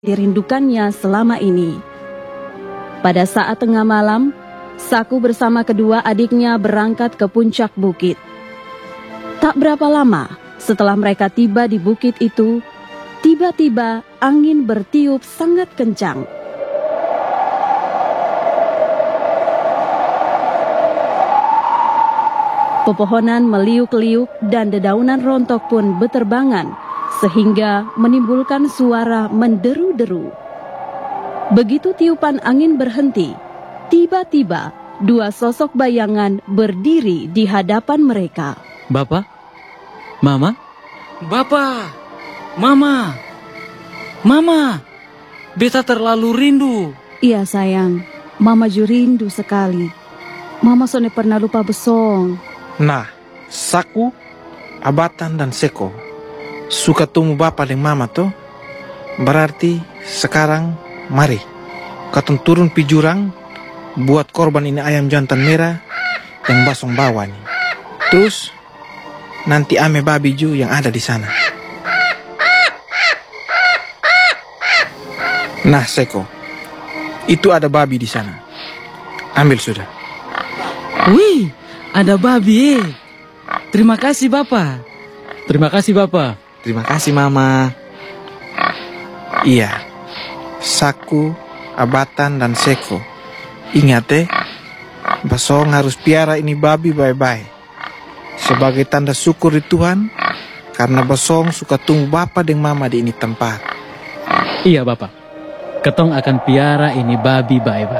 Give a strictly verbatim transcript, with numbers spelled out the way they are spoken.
dirindukannya selama ini. Pada saat tengah malam, Saku bersama kedua adiknya berangkat ke puncak bukit. Tak berapa lama setelah mereka tiba di bukit itu, tiba-tiba angin bertiup sangat kencang. Pepohonan meliuk-liuk dan dedaunan rontok pun beterbangan, sehingga menimbulkan suara menderu-deru. Begitu tiupan angin berhenti, tiba-tiba dua sosok bayangan berdiri di hadapan mereka. Bapak? Mama? Bapak! Mama! Mama! Beta terlalu rindu. Iya sayang, Mama juga rindu sekali. Mama soalnya pernah lupa besong. Nah, Saku, Abatan dan Seko suka temu Bapa dan Mama toh. Berarti sekarang mari katong turun pi jurang buat korban ini ayam jantan merah yang basong bawa nih. Terus nanti ame babi ju yang ada di sana. Nah Seko, itu ada babi di sana. Ambil sudah. Wih, ada babi. Terima kasih Bapak. Terima kasih Bapak. Terima kasih Mama. Iya, Saku, Abatan dan Seko. Ingat eh, Basong harus piara ini babi baik-baik sebagai tanda syukur di Tuhan, karena Basong suka tunggu Bapa dan Mama di ini tempat. Iya Bapak, ketong akan piara ini babi baik-baik.